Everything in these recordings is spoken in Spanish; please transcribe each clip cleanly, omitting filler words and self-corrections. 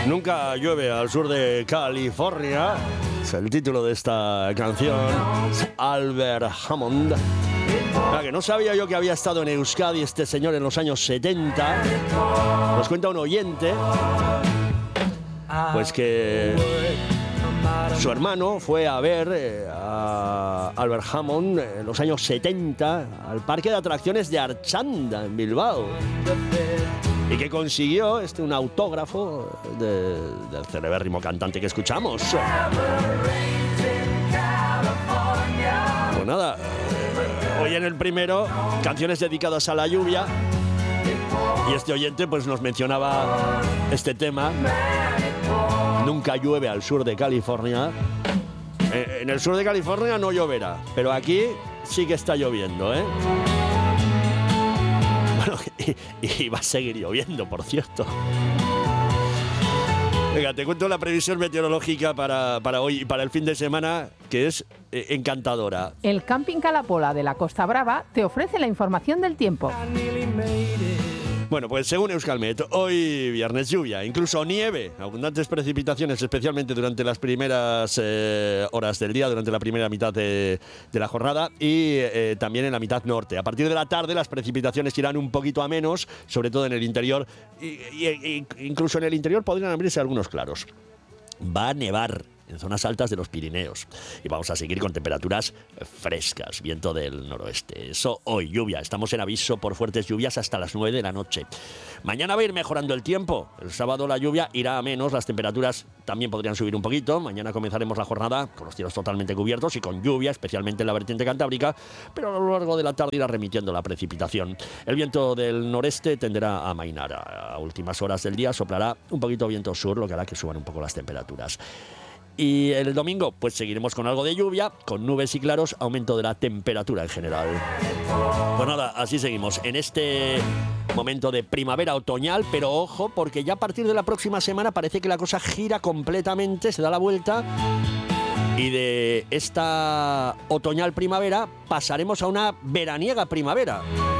Nunca llueve al sur de California. Es el título de esta canción. Es Albert Hammond. Que no sabía yo que había estado en Euskadi este señor en los años 70. Nos cuenta un oyente pues que su hermano fue a ver a Albert Hammond en los años 70 al parque de atracciones de Archanda en Bilbao y que consiguió un autógrafo del celebérrimo cantante que escuchamos. Pues nada, hoy en el primero, canciones dedicadas a la lluvia, y este oyente pues nos mencionaba este tema. Nunca llueve al sur de California. En el sur de California no lloverá, pero aquí sí que está lloviendo, ¿eh? Bueno, y va a seguir lloviendo, por cierto. Venga, te cuento la previsión meteorológica para hoy y para el fin de semana, que es encantadora. El Camping Cala-Pola de la Costa Brava te ofrece la información del tiempo. Bueno, pues según Euskalmet, hoy viernes lluvia, incluso nieve, abundantes precipitaciones, especialmente durante las primeras horas del día, durante la primera mitad de la jornada y también en la mitad norte. A partir de la tarde las precipitaciones irán un poquito a menos, sobre todo en el interior, y incluso en el interior podrían abrirse algunos claros. Va a nevar en zonas altas de los Pirineos y vamos a seguir con temperaturas frescas, viento del noroeste. Eso hoy, lluvia, estamos en aviso por fuertes lluvias hasta las 9 de la noche. Mañana va a ir mejorando el tiempo, el sábado la lluvia irá a menos, las temperaturas también podrían subir un poquito. Mañana comenzaremos la jornada con los cielos totalmente cubiertos y con lluvia, especialmente en la vertiente cantábrica, pero a lo largo de la tarde irá remitiendo la precipitación. El viento del noreste tenderá a amainar. A últimas horas del día soplará un poquito viento sur, lo que hará que suban un poco las temperaturas. Y el domingo, pues seguiremos con algo de lluvia, con nubes y claros, aumento de la temperatura en general. Pues nada, así seguimos en este momento de primavera otoñal, pero ojo, porque ya a partir de la próxima semana parece que la cosa gira completamente, se da la vuelta, y de esta otoñal primavera pasaremos a una veraniega primavera.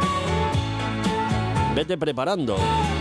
Vete preparando.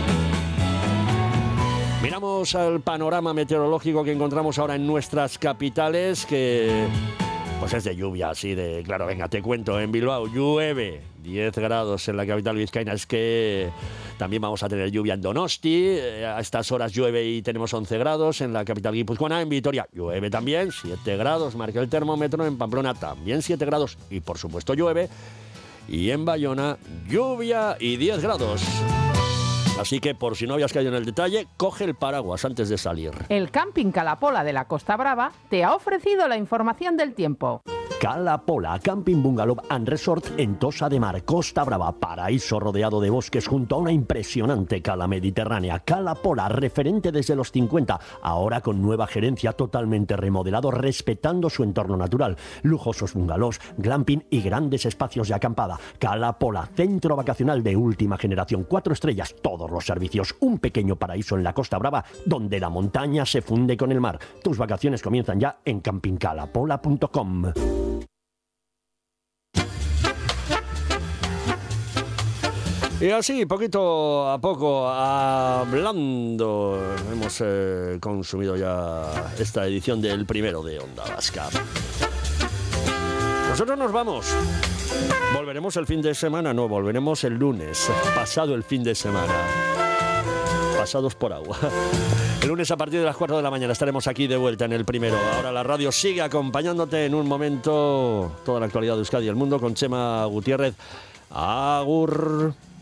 Miramos al panorama meteorológico que encontramos ahora en nuestras capitales, que pues es de lluvia, así de... Claro, venga, te cuento, en Bilbao llueve, 10 grados en la capital vizcaína, es que también vamos a tener lluvia en Donosti, a estas horas llueve y tenemos 11 grados en la capital guipuzcoana, en Vitoria llueve también, 7 grados, marca el termómetro, en Pamplona también 7 grados y por supuesto llueve, y en Bayona lluvia y 10 grados. Así que, por si no habías caído en el detalle, coge el paraguas antes de salir. El Camping Cala-Pola de la Costa Brava te ha ofrecido la información del tiempo. Cala-Pola, Camping Bungalow and Resort en Tossa de Mar, Costa Brava, paraíso rodeado de bosques junto a una impresionante cala mediterránea. Cala-Pola, referente desde los 50, ahora con nueva gerencia, totalmente remodelado, respetando su entorno natural. Lujosos bungalows, glamping y grandes espacios de acampada. Cala-Pola, centro vacacional de última generación, 4 estrellas, todos los servicios. Un pequeño paraíso en la Costa Brava, donde la montaña se funde con el mar. Tus vacaciones comienzan ya en campingcalapola.com. Y así, poquito a poco, hablando, hemos consumido ya esta edición del primero de Onda Vasca. Nosotros nos vamos. ¿Volveremos el fin de semana? No, volveremos el lunes, pasado el fin de semana. Pasados por agua. El lunes a partir de las 4 de la mañana estaremos aquí de vuelta en el primero. Ahora la radio sigue acompañándote en un momento, toda la actualidad de Euskadi y el mundo con Chema Gutiérrez. Agur.